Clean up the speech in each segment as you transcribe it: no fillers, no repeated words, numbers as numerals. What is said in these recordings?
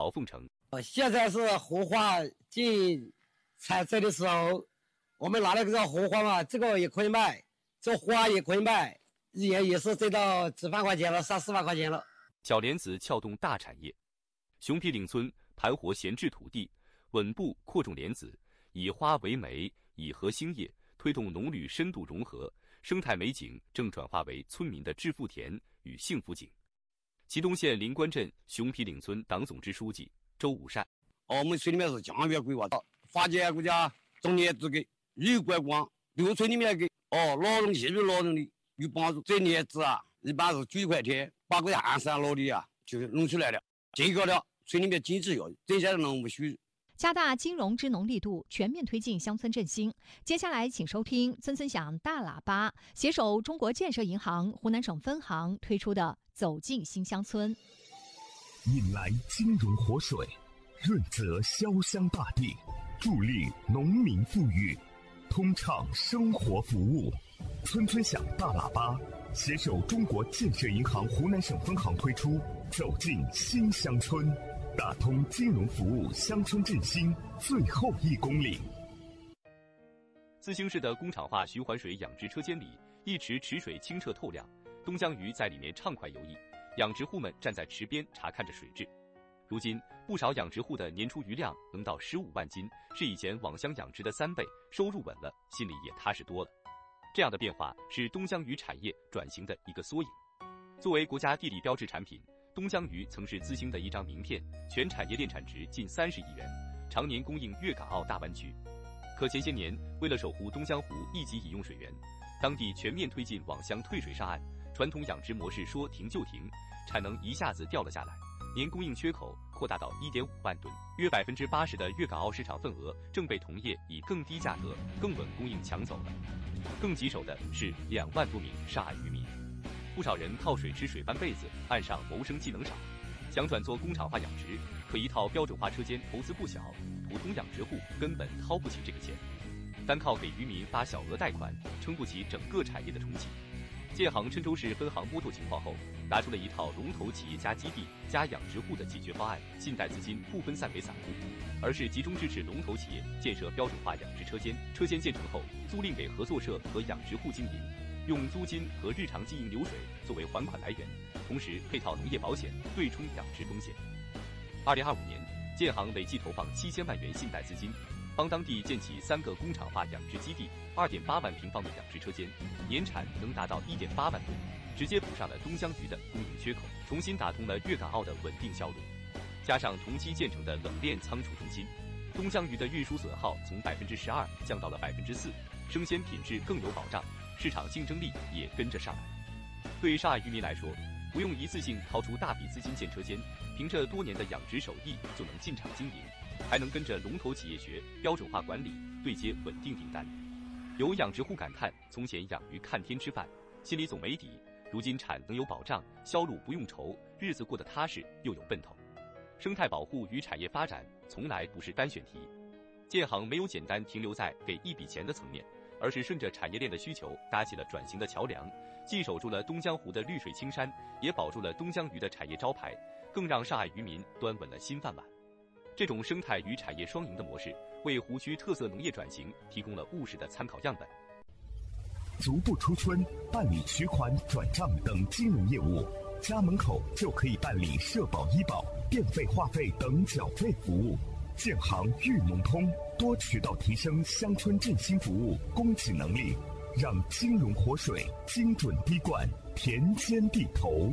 条奉承。 现在是荷花进采摘的时候，我们拿了这个荷花嘛，这个也可以卖，这花也可以卖，一年也是挣到几万块钱了，3、4万块钱了。 小莲子撬动大产业，熊皮岭村盘活闲置土地，稳步扩种莲子，以花为媒，以荷兴业，推动农旅深度融合，生态美景正转化为村民的致富田与幸福景。祁东县临关镇熊皮岭村党总支书记周武善： 我们村里面是江源规划的，发展国家种莲子给旅游观光，对我村里面给劳动协助劳动力有帮助。这莲子啊，一般是9块钱，把个岸上劳力啊就弄出来了，提高了村里面经济效益，增加了农务收入。 加大金融支农力度，全面推进乡村振兴。接下来，请收听村村响大喇叭携手中国建设银行湖南省分行推出的《走进新乡村》， 引来金融活水，润泽潇湘大地，助力农民富裕，通畅生活服务。村村响大喇叭携手中国建设银行湖南省分行推出《走进新乡村》。打通金融服务乡村振兴最后1公里。 自兴市的工厂化徐环水养殖车间里，一池池水清澈透亮，东江鱼在里面畅快游弋，养殖户们站在池边查看着水质。如今，不少养殖户的年出鱼量能到15万斤，是以前网箱养殖的3倍，收入稳了，心里也踏实多了。这样的变化是东江鱼产业转型的一个缩影。作为国家地理标志产品，东江鱼曾是资兴的一张名片，全产业链产值近30亿元，常年供应粤港澳大湾区。可前些年，为了守护东江湖一级饮用水源，当地全面推进网箱退水上岸，传统养殖模式说停就停，产能一下子掉了下来，年供应缺口扩大到1.5万吨，约80%的粤港澳市场份额正被同业以更低价格、更稳供应抢走了。更棘手的是2万多名上岸渔民。不少人靠水吃水翻被子，岸上谋生技能少，想转做工厂化养殖，可一套标准化车间投资不小，普通养殖户根本掏不起这个钱，单靠给渔民发小额贷款，撑不起整个产业的重启。建行郴州市分行摸透情况后，拿出了一套龙头企业加基地加养殖户的解决方案，信贷资金不分散给散户，而是集中支持龙头企业建设标准化养殖车间，车间建成后租赁给合作社和养殖户经营，用租金和日常经营流水作为还款来源，同时配套农业保险，对冲养殖风险。2025年，建行累计投放7000万元信贷资金，帮当地建起3个工厂化养殖基地，2.8万平方米养殖车间，年产能达到1.8万吨，直接补上了东江鱼的供应缺口，重新打通了粤港澳的稳定销路。加上同期建成的冷链仓储中心，东江鱼的运输损耗从12%降到了4%，生鲜品质更有保障，市场竞争力也跟着上来。对上岸渔民来说，不用一次性掏出大笔资金建车间，凭着多年的养殖手艺就能进场经营，还能跟着龙头企业学标准化管理，对接稳定订单。有养殖户感叹，从前养鱼看天吃饭，心里总没底，如今产能有保障，销路不用愁，日子过得踏实又有奔头。生态保护与产业发展从来不是单选题，建行没有简单停留在给一笔钱的层面，而是顺着产业链的需求搭起了转型的桥梁，既守住了东江湖的绿水青山，也保住了东江鱼的产业招牌，更让上海渔民端稳了新饭碗。这种生态与产业双赢的模式，为湖区特色农业转型提供了务实的参考样本。 足不出村办理取款、转账等金融业务，家门口就可以办理社保、医保、电费、话费等缴费服务。建行裕农通多渠道提升乡村振兴服务供给能力，让金融活水精准滴灌田间地头。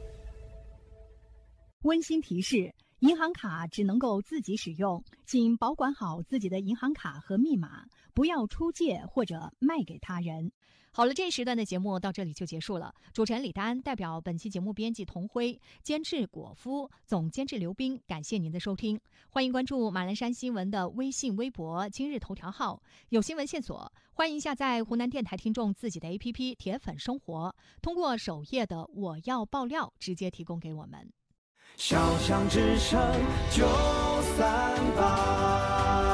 温馨提示：银行卡只能够自己使用，请保管好自己的银行卡和密码，不要出借或者卖给他人。 好了，这一时段的节目到这里就结束了。主持人李丹代表本期节目编辑童辉、监制果夫、总监制刘冰，感谢您的收听。欢迎关注马栏山新闻的微信、微博、今日头条号，有新闻线索，欢迎下载湖南电台听众自己的 APP 铁粉生活，通过首页的我要爆料直接提供给我们。 小巷之声938。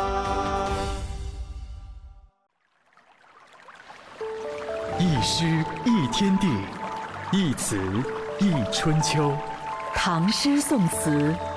一诗一天地，一词一春秋。 唐诗宋词